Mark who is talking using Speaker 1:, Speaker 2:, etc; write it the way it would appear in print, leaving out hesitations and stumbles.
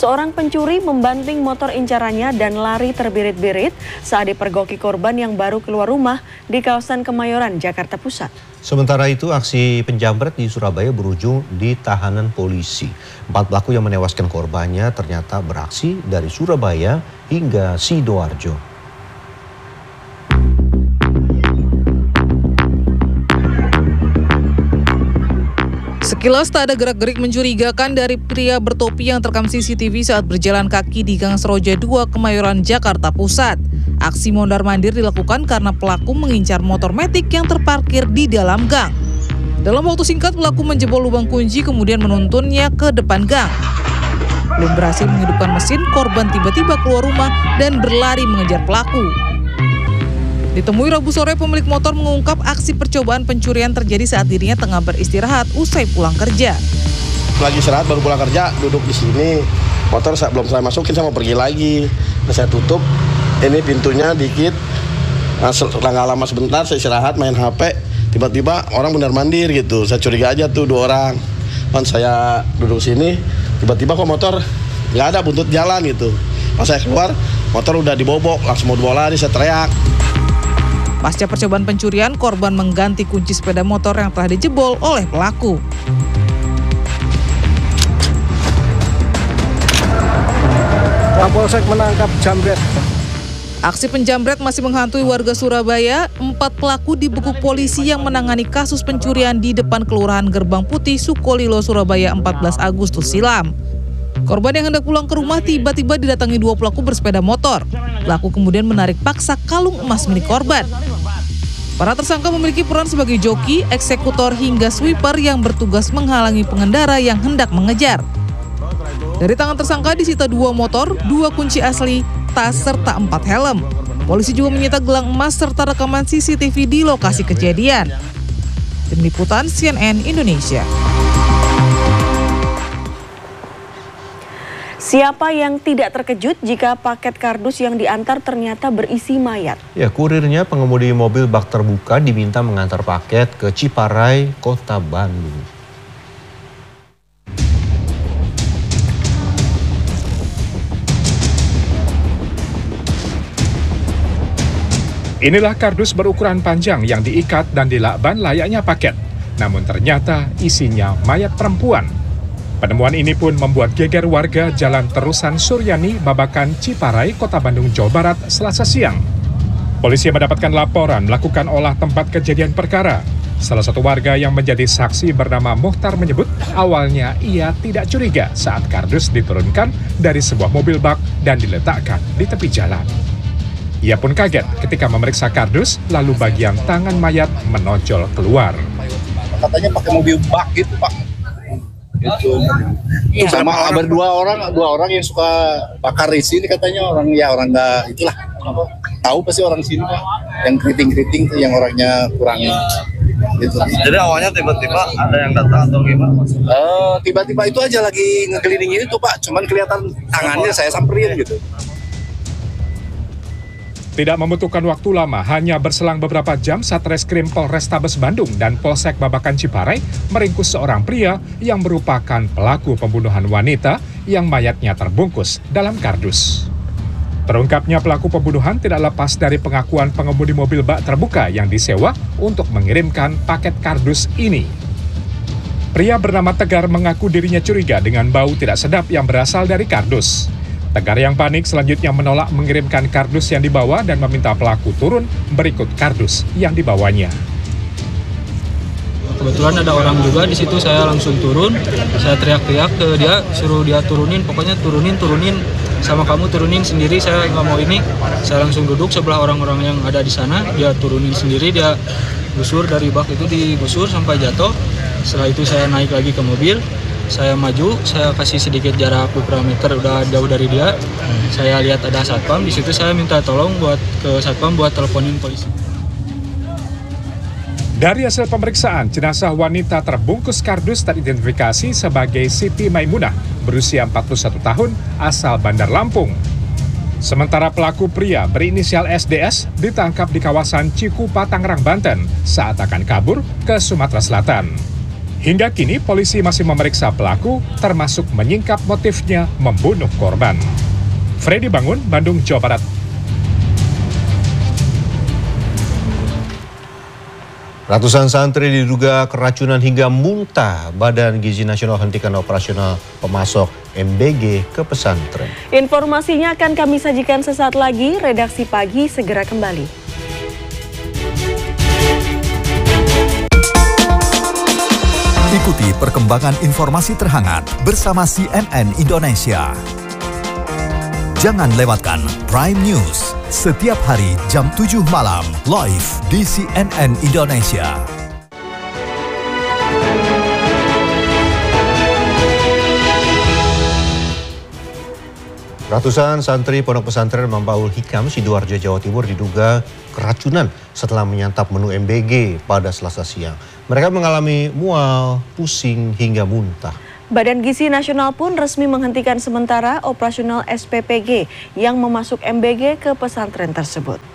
Speaker 1: Seorang pencuri membanting motor incarannya dan lari terbirit-birit saat dipergoki korban yang baru keluar rumah di kawasan Kemayoran, Jakarta Pusat.
Speaker 2: Sementara itu, aksi penjamret di Surabaya berujung di tahanan polisi. 4 pelaku yang menewaskan korbannya ternyata beraksi dari Surabaya hingga Sidoarjo.
Speaker 3: Sekilas tak ada gerak-gerik mencurigakan dari pria bertopi yang terekam CCTV saat berjalan kaki di Gang Seroja 2, Kemayoran, Jakarta Pusat. Aksi mondar-mandir dilakukan karena pelaku mengincar motor metik yang terparkir di dalam gang. Dalam waktu singkat, pelaku menjebol lubang kunci kemudian menuntunnya ke depan gang. Belum berhasil menghidupkan mesin, korban tiba-tiba keluar rumah dan berlari mengejar pelaku. Ditemui Rabu sore, pemilik motor mengungkap aksi percobaan pencurian terjadi saat dirinya tengah beristirahat usai pulang kerja.
Speaker 4: Lagi istirahat baru pulang kerja, duduk di sini. Motor belum saya masukin, saya mau pergi lagi. Nah, saya tutup, ini pintunya dikit. Nah, nggak lama sebentar, saya istirahat main HP. Tiba-tiba orang mondar-mandir gitu. Saya curiga aja tuh 2 orang. Pas saya duduk sini, tiba-tiba kok motor nggak ada, buntut jalan gitu. Pas saya keluar, motor udah dibobok, langsung mau dibawa lari, saya teriak.
Speaker 3: Pasca percobaan pencurian, korban mengganti kunci sepeda motor yang telah dijebol oleh pelaku.
Speaker 5: Kapolsek menangkap jambret.
Speaker 3: Aksi penjambret masih menghantui warga Surabaya. 4 pelaku dibekuk polisi yang menangani kasus pencurian di depan Kelurahan Gerbang Putih, Sukolilo, Surabaya 14 Agustus silam. Korban yang hendak pulang ke rumah tiba-tiba didatangi 2 pelaku bersepeda motor. Pelaku kemudian menarik paksa kalung emas milik korban. Para tersangka memiliki peran sebagai joki, eksekutor hingga sweeper yang bertugas menghalangi pengendara yang hendak mengejar. Dari tangan tersangka disita 2 motor, 2 kunci asli, tas serta 4 helm. Polisi juga menyita gelang emas serta rekaman CCTV di lokasi kejadian. Tim Liputan CNN Indonesia.
Speaker 1: Siapa yang tidak terkejut jika paket kardus yang diantar ternyata berisi mayat?
Speaker 2: Ya, kurirnya pengemudi mobil bak terbuka diminta mengantar paket ke Ciparai, Kota Bandung.
Speaker 6: Inilah kardus berukuran panjang yang diikat dan dilakban layaknya paket. Namun ternyata isinya mayat perempuan. Penemuan ini pun membuat geger warga Jalan Terusan Suryani, Babakan, Ciparai, Kota Bandung, Jawa Barat, Selasa siang. Polisi mendapatkan laporan melakukan olah tempat kejadian perkara. Salah satu warga yang menjadi saksi bernama Muhtar menyebut awalnya ia tidak curiga saat kardus diturunkan dari sebuah mobil bak dan diletakkan di tepi jalan. Ia pun kaget ketika memeriksa kardus, lalu bagian tangan mayat menonjol keluar.
Speaker 5: Katanya pakai mobil bak gitu, Pak. Itu sama ada dua orang yang suka bakar di sini, katanya orang nggak itulah tahu pasti orang sini Pak, yang keriting tuh yang orangnya kurang gitu.
Speaker 7: Jadi awalnya tiba-tiba ada yang datang atau gimana?
Speaker 5: Tiba-tiba itu aja lagi ngegelindingin itu Pak, cuman kelihatan tangannya saya samperin gitu.
Speaker 6: Tidak membutuhkan waktu lama, hanya berselang beberapa jam Satreskrim Polrestabes Bandung dan Polsek Babakan Ciparai meringkus seorang pria yang merupakan pelaku pembunuhan wanita yang mayatnya terbungkus dalam kardus. Terungkapnya pelaku pembunuhan tidak lepas dari pengakuan pengemudi mobil bak terbuka yang disewa untuk mengirimkan paket kardus ini. Pria bernama Tegar mengaku dirinya curiga dengan bau tidak sedap yang berasal dari kardus. Tegar yang panik selanjutnya menolak mengirimkan kardus yang dibawa dan meminta pelaku turun berikut kardus yang dibawanya.
Speaker 8: Kebetulan ada orang juga di situ, saya langsung turun, saya teriak-teriak ke dia, suruh dia turunin, pokoknya turunin, sama kamu turunin sendiri, saya nggak mau ini. Saya langsung duduk sebelah orang-orang yang ada di sana, dia turunin sendiri, dia gusur dari bak itu, digusur sampai jatuh. Setelah itu saya naik lagi ke mobil. Saya maju, saya kasih sedikit jarak beberapa meter, udah jauh dari dia. Saya lihat ada satpam, di situ saya minta tolong ke satpam buat teleponin polisi.
Speaker 6: Dari hasil pemeriksaan, jenazah wanita terbungkus kardus teridentifikasi sebagai Siti Maimunah, berusia 41 tahun, asal Bandar Lampung. Sementara pelaku pria berinisial SDS ditangkap di kawasan Cikupa, Tangerang, Banten saat akan kabur ke Sumatera Selatan. Hingga kini polisi masih memeriksa pelaku termasuk menyingkap motifnya membunuh korban. Freddy Bangun, Bandung, Jawa Barat.
Speaker 2: Ratusan santri diduga keracunan hingga muntah. Badan Gizi Nasional hentikan operasional pemasok MBG ke pesantren.
Speaker 1: Informasinya akan kami sajikan sesaat lagi. Redaksi Pagi segera kembali.
Speaker 9: Ikuti perkembangan informasi terhangat bersama CNN Indonesia. Jangan lewatkan Prime News setiap hari jam 7 malam live di CNN Indonesia.
Speaker 2: Ratusan santri Pondok Pesantren Mambaul Hikam, Sidoarjo, Jawa Timur diduga keracunan setelah menyantap menu MBG pada Selasa siang. Mereka mengalami mual, pusing hingga muntah.
Speaker 1: Badan Gizi Nasional pun resmi menghentikan sementara operasional SPPG yang memasuk MBG ke pesantren tersebut.